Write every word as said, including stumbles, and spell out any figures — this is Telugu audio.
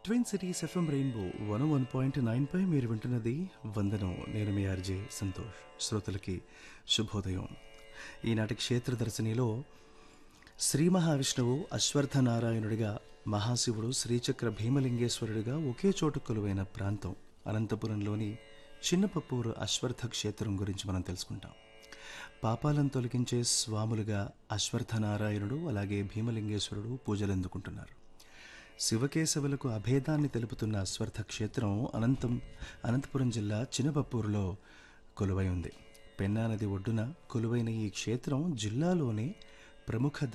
Twin cities FM rainbow one one point nine పై మీరు వింటున్నది వందనం. నేను మీ ఆర్జే సంతోష్. శ్రోతలకి శుభోదయం. ఈనాటి క్షేత్ర దర్శనిలో శ్రీ మహావిష్ణువు అశ్వర్థ నారాయణుడిగా, మహాశివుడు శ్రీచక్ర భీమలింగేశ్వరుడిగా ఒకే చోటు కొలువైన ప్రాంతం అనంతపురంలోని చిన్నపప్పూరు అశ్వర్థ క్షేత్రం గురించి మనం తెలుసుకుంటాం. పాపాలను తొలగించే స్వాములుగా అశ్వర్థ నారాయణుడు అలాగే భీమలింగేశ్వరుడు పూజలందుకుంటున్నారు. శివకేశవులకు అభేదాన్ని తెలుపుతున్న అశ్వర్థ క్షేత్రం అనంతం అనంతపురం జిల్లా చినపప్పూరులో కొలువై ఉంది. పెన్నా నది ఒడ్డున కొలువైన ఈ క్షేత్రం జిల్లాలోనే ప్రముఖ